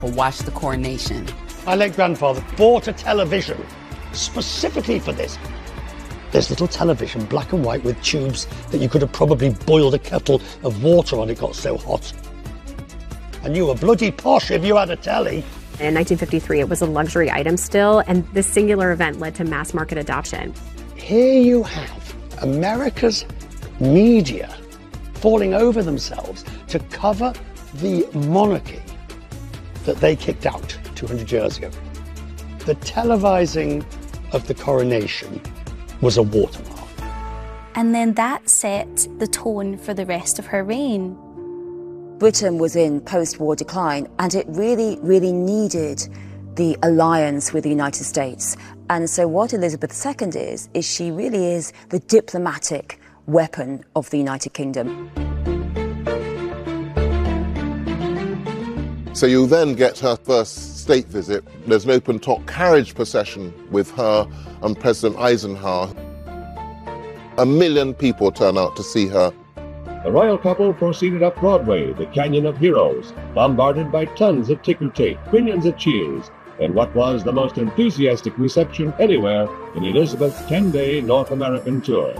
or watch the coronation. My late grandfather bought a television specifically for this. This little television, black and white, with tubes that you could have probably boiled a kettle of water on, it got so hot. And you were bloody posh if you had a telly. In 1953, it was a luxury item still, and this singular event led to mass market adoption. Here you have America's media falling over themselves to cover the monarchy that they kicked out 200 years ago. The televising of the coronation was a watermark. And then that set the tone for the rest of her reign. Britain was in post-war decline, and it really, really needed the alliance with the United States. And so what Elizabeth II is she really is the diplomatic weapon of the United Kingdom. So you then get her first state visit. There's an open-top carriage procession with her and President Eisenhower. 1 million people turn out to see her. The royal couple proceeded up Broadway, the Canyon of Heroes, bombarded by tons of ticker tape, millions of cheers, and what was the most enthusiastic reception anywhere in Elizabeth's 10-day North American tour.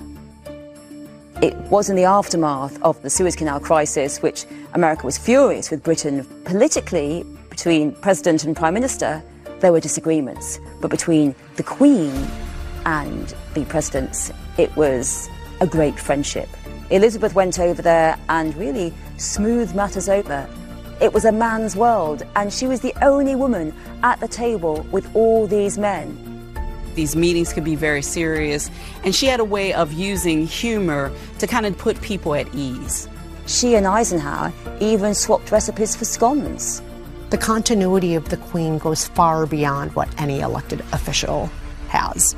It was in the aftermath of the Suez Canal crisis, which America was furious with Britain. Politically, between President and Prime Minister, there were disagreements. But between the Queen and the Presidents, it was a great friendship. Elizabeth went over there and really smoothed matters over. It was a man's world, and she was the only woman at the table with all these men. These meetings could be very serious, and she had a way of using humor to kind of put people at ease. She and Eisenhower even swapped recipes for scones. The continuity of the Queen goes far beyond what any elected official has.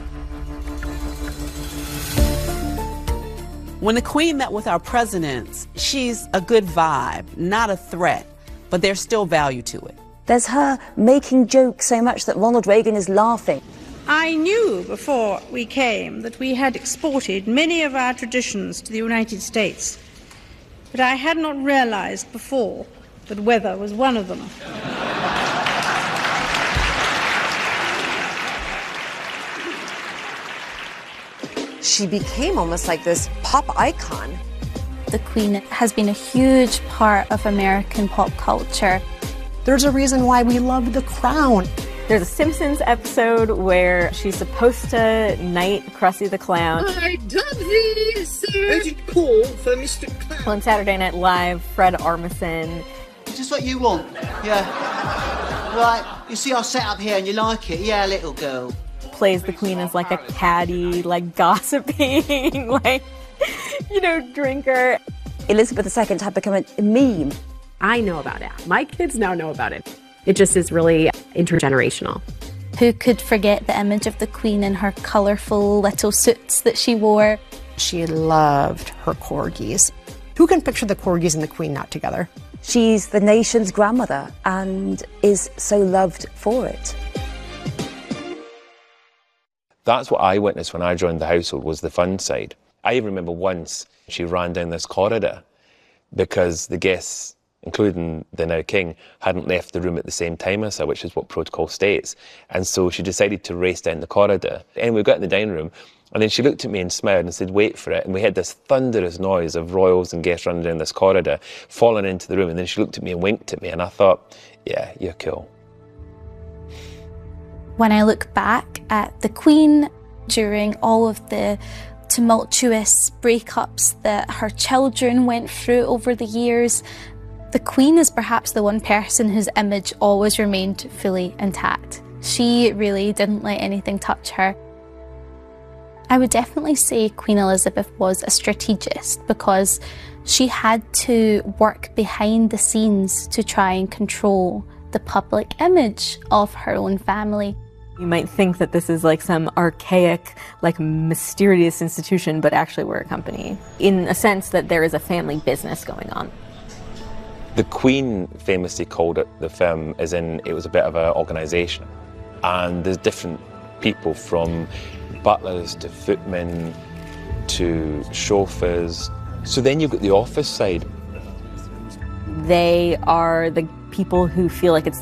When the Queen met with our presidents, she's a good vibe, not a threat, but there's still value to it. There's her making jokes so much that Ronald Reagan is laughing. I knew before we came that we had exported many of our traditions to the United States, but I had not realized before that weather was one of them. She became almost like this pop icon. The Queen has been a huge part of American pop culture. There's a reason why we love The Crown. There's a Simpsons episode where she's supposed to knight Krusty the Clown. I done this, sir. Urgent call for Mr. Clown. On Saturday Night Live, Fred Armisen. Just what you want, yeah. Right, you see our setup here and you like it, yeah, little girl. Plays the Queen as like a catty, like gossiping, like, drinker. Elizabeth II had become a meme. I know about it. My kids now know about it. It just is really intergenerational. Who could forget the image of the Queen in her colourful little suits that she wore? She loved her corgis. Who can picture the corgis and the Queen not together? She's the nation's grandmother and is so loved for it. That's what I witnessed when I joined the household, was the fun side. I remember once she ran down this corridor because the guests, including the now King, hadn't left the room at the same time as her, which is what protocol states. And so she decided to race down the corridor. Anyway, we got in the dining room, and then she looked at me and smiled and said, wait for it. And we had this thunderous noise of royals and guests running down this corridor, falling into the room. And then she looked at me and winked at me, and I thought, yeah, you're cool. When I look back at the Queen during all of the tumultuous breakups that her children went through over the years, the Queen is perhaps the one person whose image always remained fully intact. She really didn't let anything touch her. I would definitely say Queen Elizabeth was a strategist because she had to work behind the scenes to try and control the public image of her own family. You might think that this is like some archaic, like mysterious institution, but actually we're a company. In a sense that there is a family business going on. The Queen famously called it the firm, as in it was a bit of an organisation. And there's different people, from butlers to footmen to chauffeurs. So then you've got the office side. they are the people who feel like it's